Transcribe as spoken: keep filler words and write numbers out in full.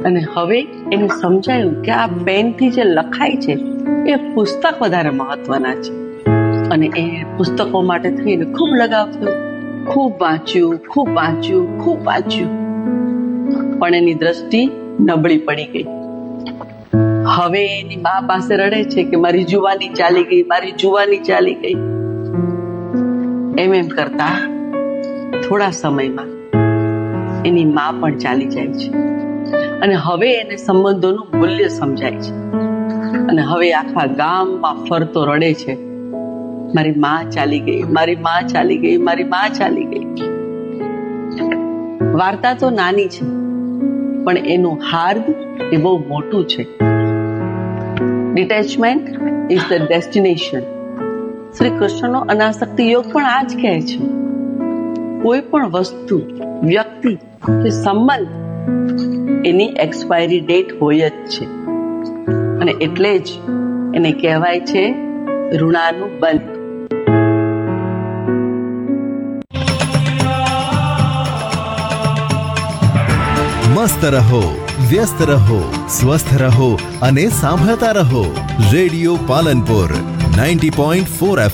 અને હવે એને સમજાયું કે આ પેનથી જે લખાય છે એ પુસ્તક વધારે મહત્વના છે. અને એ પુસ્તકો માટે થઈને ખૂબ લગાવ થયો. ખૂબ વાંચ્યું ખૂબ વાંચ્યું ખૂબ વાંચ્યું પણ એની દ્રષ્ટિ નબળી પડી ગઈ. હવે એની મા પાસે રડે છે કે મારી જુવાની ચાલી ગઈ, મારી જુવાની ચાલી ગઈ. એમ એમ કરતા થોડા સમયમાં એની મા પણ ચાલી જાય છે. અને હવે એને સંબંધોનું મૂલ્ય સમજાય છે. અને હવે આખા ગામમાં ફરતો રડે છે, મારી મા ચાલી ગઈ, મારી મા ચાલી ગઈ, મારી મા ચાલી ગઈ. વાર્તા તો નાની છે પણ એનું હાર્દ એ બહુ મોટું છે. Detachment is the destination. Shri કૃષ્ણનો અનાસક્તિ યોગ પણ આ જ કહે છે. કોઈ પણ વસ્તુ, વ્યક્તિ કે સંબંધ એની એક્સપાયરી ડેટ હોય જ છે. અને એટલે જ એને કહેવાય છે ઋણાનું બંધ. મસ્ત રહો, વ્યસ્ત રહો, સ્વસ્થ રહો અને સાંભળતા રહો radio Palanpur ninety point four F